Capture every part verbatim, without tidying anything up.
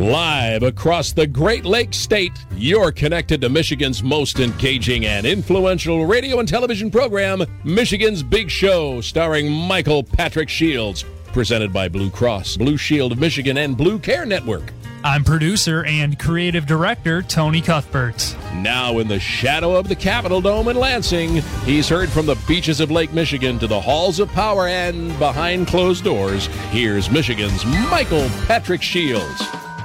Live across the Great Lakes State, you're connected to Michigan's most engaging and influential radio and television program, Michigan's Big Show, starring Michael Patrick Shields, presented by Blue Cross, Blue Shield of Michigan, and Blue Care Network. I'm producer and creative director Tony Cuthbert. Now in the shadow of the Capitol Dome in Lansing, he's heard from the beaches of Lake Michigan to the halls of power and behind closed doors. Here's Michigan's Michael Patrick Shields.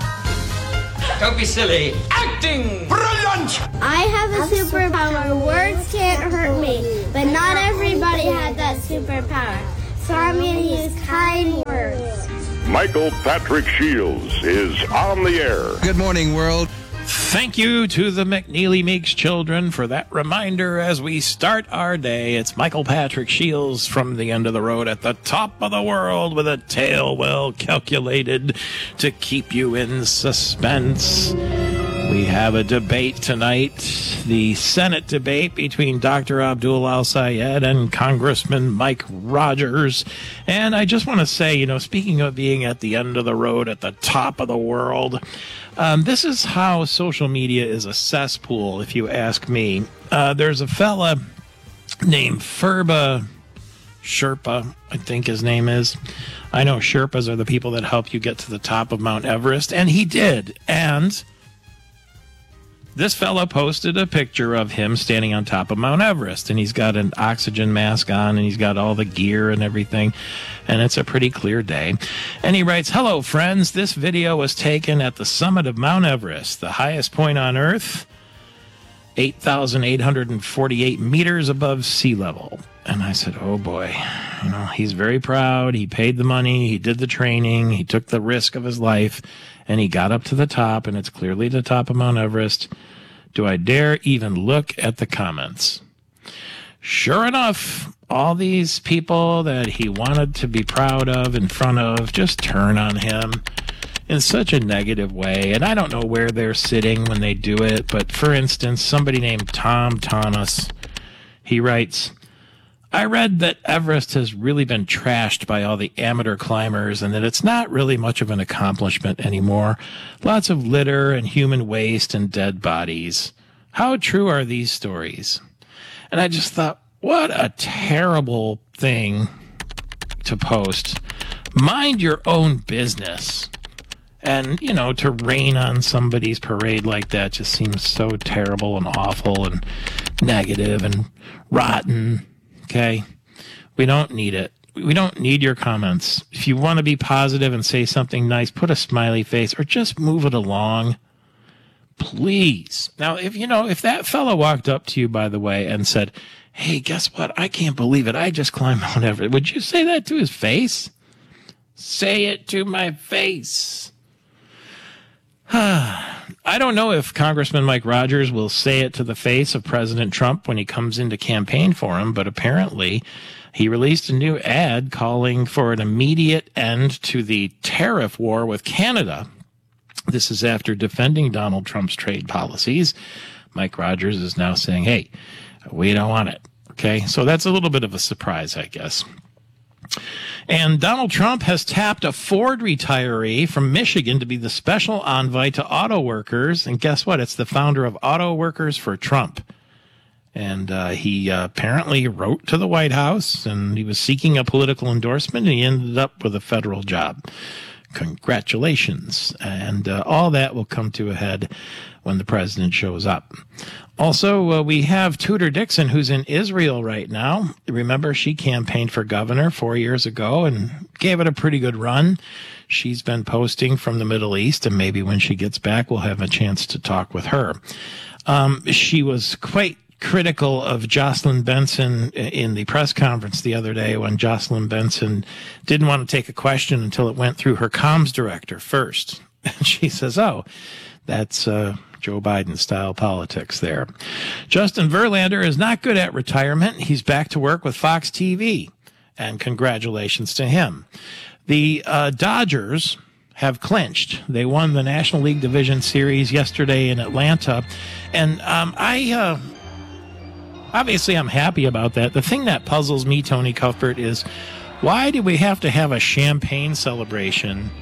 Don't be silly. Acting! Brilliant! I have a superpower. Words can't hurt me, but not everybody has that superpower. So I'm going to use kind words. Michael Patrick Shields is on the air. Good morning, world. Thank you to the McNeely Meeks children for that reminder as we start our day. It's Michael Patrick Shields from the end of the road at the top of the world with a tale well calculated to keep you in suspense. We have a debate tonight, the Senate debate between Doctor Abdul Al-Sayed and Congressman Mike Rogers. And I just want to say, you know, speaking of being at the end of the road, at the top of the world, um, this is how social media is a cesspool, if you ask me. Uh, there's a fella named Furba Sherpa, I think his name is. I know Sherpas are the people that help you get to the top of Mount Everest, and he did. And this fella posted a picture of him standing on top of Mount Everest, and he's got an oxygen mask on, and he's got all the gear and everything, and it's a pretty clear day. And he writes, "Hello, friends. This video was taken at the summit of Mount Everest, the highest point on Earth, eight thousand eight hundred forty-eight meters above sea level." And I said, oh, boy, you know, he's very proud. He paid the money. He did the training. He took the risk of his life, and he got up to the top, and it's clearly the top of Mount Everest. Do I dare even look at the comments? Sure enough, all these people that he wanted to be proud of in front of just turn on him in such a negative way. And I don't know where they're sitting when they do it, but for instance, somebody named Tom Thomas, he writes, "I read that Everest has really been trashed by all the amateur climbers and that it's not really much of an accomplishment anymore. Lots of litter and human waste and dead bodies. How true are these stories?" And I just thought, what a terrible thing to post. Mind your own business. And, you know, to rain on somebody's parade like that just seems so terrible and awful and negative and rotten. Okay, we don't need it. We don't need your comments. If you want to be positive and say something nice, put a smiley face or just move it along, please. Now, if you know, if that fellow walked up to you, by the way, and said, "Hey, guess what? I can't believe it. I just climbed Mount Everest." Would you say that to his face? Say it to my face. I don't know if Congressman Mike Rogers will say it to the face of President Trump when he comes in to campaign for him, but apparently he released a new ad calling for an immediate end to the tariff war with Canada. This is after defending Donald Trump's trade policies. Mike Rogers is now saying, hey, we don't want it. Okay, so that's a little bit of a surprise, I guess. And Donald Trump has tapped a Ford retiree from Michigan to be the special envoy to auto workers. And guess what? It's the founder of Auto Workers for Trump. And uh, he uh, apparently wrote to the White House, and he was seeking a political endorsement, and he ended up with a federal job. Congratulations. And uh, all that will come to a head when the president shows up. Also, uh, we have Tudor Dixon, who's in Israel right now. Remember, she campaigned for governor four years ago and gave it a pretty good run. She's been posting from the Middle East, and maybe when she gets back, we'll have a chance to talk with her. Um, she was quite critical of Jocelyn Benson in the press conference the other day when Jocelyn Benson didn't want to take a question until it went through her comms director first. And she says, oh, that's uh, Joe Biden-style politics there. Justin Verlander is not good at retirement. He's back to work with Fox T V, and congratulations to him. The uh, Dodgers have clinched. They won the National League Division Series yesterday in Atlanta, and um, I... Uh, Obviously, I'm happy about that. The thing that puzzles me, Tony Cuthbert, is why do we have to have a champagne celebration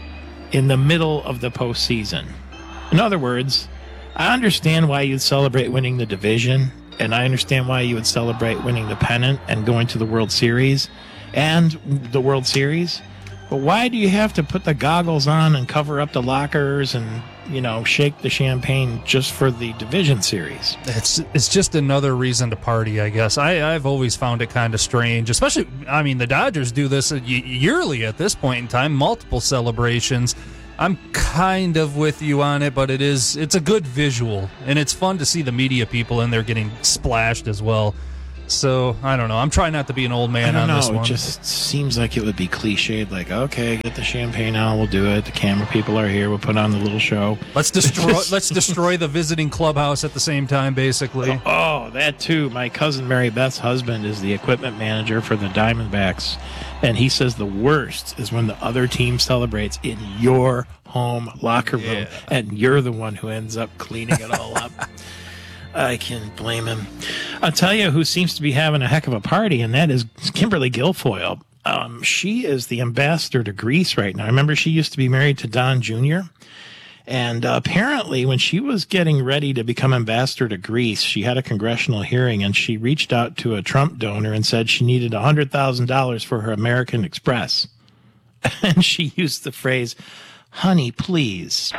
in the middle of the postseason. In other words, I understand why you'd celebrate winning the division, and I understand why you would celebrate winning the pennant and going to the World Series and the World Series. But why do you have to put the goggles on and cover up the lockers and, you know, shake the champagne just for the division series? It's it's just another reason to party, I guess. I, I've always found it kind of strange, especially, I mean, the Dodgers do this yearly at this point in time, multiple celebrations. I'm kind of with you on it, but it is it's a good visual, and it's fun to see the media people in there getting splashed as well. So, I don't know. I'm trying not to be an old man on know. this one. It just seems like it would be cliched, like, okay, get the champagne out, we'll do it. The camera people are here, we'll put on the little show. Let's destroy let's destroy the visiting clubhouse at the same time, basically. Oh, that too. My cousin Mary Beth's husband is the equipment manager for the Diamondbacks, and he says the worst is when the other team celebrates in your home locker room, yeah. and you're the one who ends up cleaning it all up. I can't blame him. I'll tell you who seems to be having a heck of a party, and that is Kimberly Guilfoyle. Um, she is the ambassador to Greece right now. I remember she used to be married to Don Junior And uh, apparently when she was getting ready to become ambassador to Greece, she had a congressional hearing, and she reached out to a Trump donor and said she needed one hundred thousand dollars for her American Express. And she used the phrase, honey, please.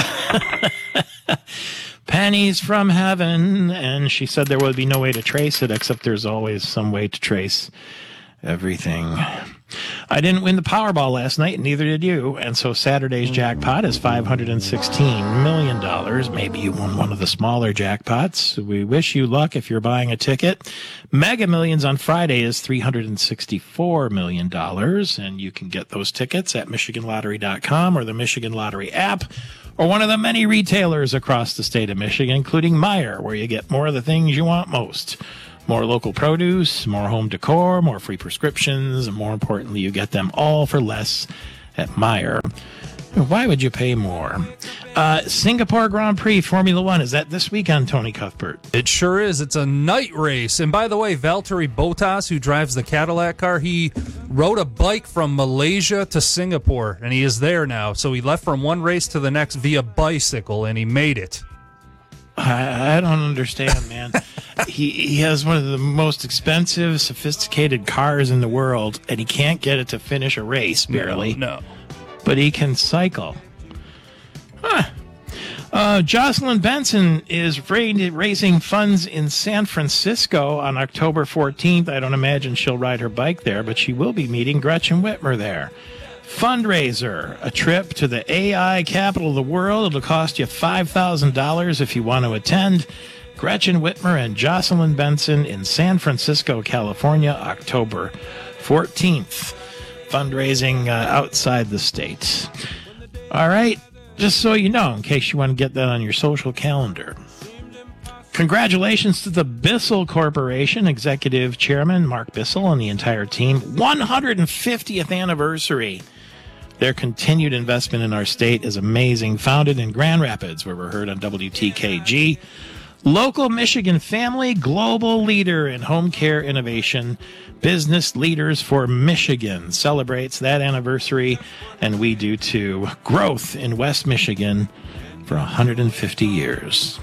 Pennies from heaven. And she said there would be no way to trace it, except there's always some way to trace everything. I didn't win the Powerball last night, and neither did you. And so Saturday's jackpot is five hundred sixteen million dollars. Maybe you won one of the smaller jackpots. We wish you luck if you're buying a ticket. Mega Millions on Friday is three hundred sixty-four million dollars, and you can get those tickets at Michigan Lottery dot com or the Michigan Lottery app, or one of the many retailers across the state of Michigan, including Meijer, where you get more of the things you want most. More local produce, more home decor, more free prescriptions, and more importantly, you get them all for less at Meijer. Why would you pay more? Uh, Singapore Grand Prix Formula One, is that this weekend, Tony Cuthbert? It sure is. It's a night race. And by the way, Valtteri Bottas, who drives the Cadillac car, he rode a bike from Malaysia to Singapore, and he is there now. So he left from one race to the next via bicycle, and he made it. I, I don't understand, man. he he has one of the most expensive, sophisticated cars in the world, and he can't get it to finish a race, barely. No. no. But he can cycle. Huh. Uh, Jocelyn Benson is ra- raising funds in San Francisco on October fourteenth. I don't imagine she'll ride her bike there, but she will be meeting Gretchen Whitmer there. Fundraiser, a trip to the A I capital of the world. It'll cost you five thousand dollars if you want to attend. Gretchen Whitmer and Jocelyn Benson in San Francisco, California, October fourteenth. Fundraising uh, outside the state. All right, just so you know, in case you want to get that on your social calendar. Congratulations to the Bissell Corporation Executive Chairman Mark Bissell and the entire team. one hundred fiftieth anniversary. Their continued investment in our state is amazing. Founded in Grand Rapids, where we're heard on W T K G. Local Michigan family, global leader in home care innovation. Business Leaders for Michigan celebrates that anniversary, and we do too. Growth in West Michigan for one hundred fifty years.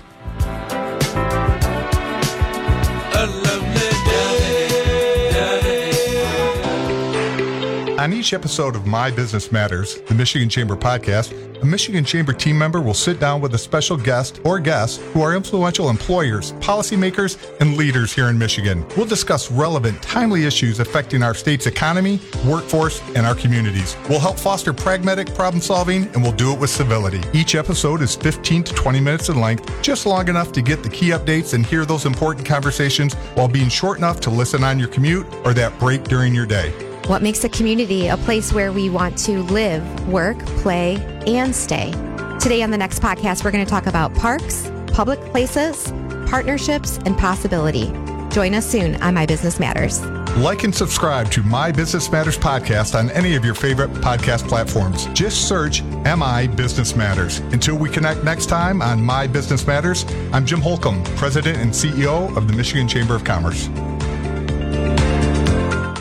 On each episode of My Business Matters, the Michigan Chamber podcast, a Michigan Chamber team member will sit down with a special guest or guests who are influential employers, policymakers, and leaders here in Michigan. We'll discuss relevant, timely issues affecting our state's economy, workforce, and our communities. We'll help foster pragmatic problem solving, and we'll do it with civility. Each episode is fifteen to twenty minutes in length, just long enough to get the key updates and hear those important conversations while being short enough to listen on your commute or that break during your day. What makes a community a place where we want to live, work, play, and stay? Today on the next podcast, we're going to talk about parks, public places, partnerships, and possibility. Join us soon on My Business Matters. Like and subscribe to My Business Matters podcast on any of your favorite podcast platforms. Just search M I Business Matters. Until we connect next time on My Business Matters, I'm Jim Holcomb, President and C E O of the Michigan Chamber of Commerce.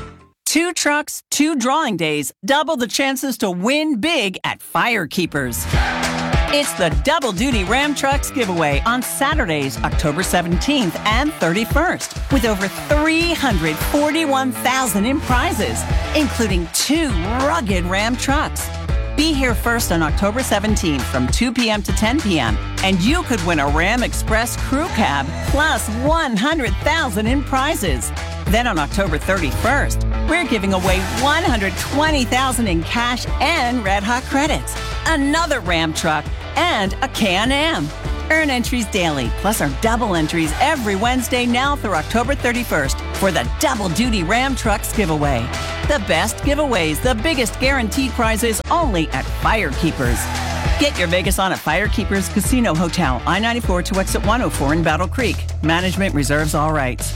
Two trucks, two drawing days, double the chances to win big at Firekeepers. It's the Double Duty Ram Trucks giveaway on Saturdays, October seventeenth and thirty-first, with over three hundred forty-one thousand dollars in prizes, including two rugged Ram trucks. Be here first on October seventeenth from two p.m. to ten p.m., and you could win a Ram Express crew cab plus one hundred thousand dollars in prizes. Then on October thirty-first, we're giving away one hundred twenty thousand dollars in cash and Red Hot credits, another Ram truck, and a Can-Am. Earn entries daily, plus our double entries every Wednesday now through October thirty-first for the Double Duty Ram Trucks giveaway. The best giveaways, the biggest guaranteed prizes, only at Firekeepers. Get your Vegas on at Firekeepers Casino Hotel, I ninety-four to exit one oh four in Battle Creek. Management reserves all rights.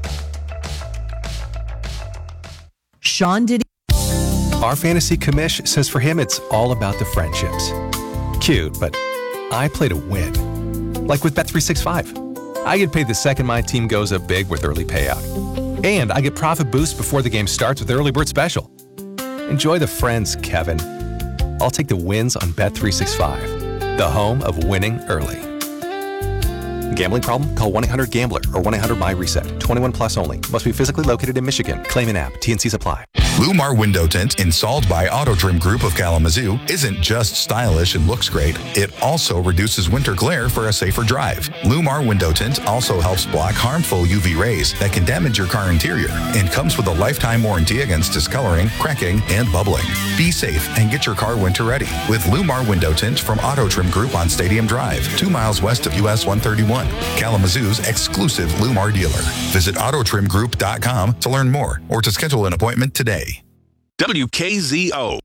Sean Diddy. Our fantasy commish says for him it's all about the friendships. Cute, but I play to win. Like with Bet three sixty-five. I get paid the second my team goes up big with early payout. And I get profit boost before the game starts with Early Bird Special. Enjoy the friends, Kevin. I'll take the wins on Bet three sixty-five, the home of winning early. Gambling problem? Call one eight hundred gambler or one eight hundred my reset. twenty-one plus only. Must be physically located in Michigan. Claim an app. T N Cs apply. Lumar Window Tint, installed by Auto Trim Group of Kalamazoo, isn't just stylish and looks great, it also reduces winter glare for a safer drive. Lumar Window Tint also helps block harmful U V rays that can damage your car interior and comes with a lifetime warranty against discoloring, cracking, and bubbling. Be safe and get your car winter ready with Lumar Window Tint from Auto Trim Group on Stadium Drive, two miles west of U S one thirty-one, Kalamazoo's exclusive Lumar dealer. Visit auto trim group dot com to learn more or to schedule an appointment today. W K Z O.